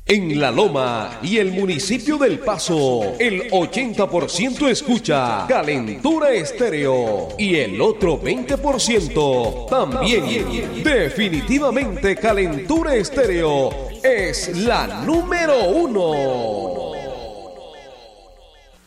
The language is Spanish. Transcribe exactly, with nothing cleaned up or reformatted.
En La Loma y el municipio del Paso, el ochenta por ciento escucha Calentura Estéreo y el otro veinte por ciento también. Definitivamente Calentura Estéreo es la número uno.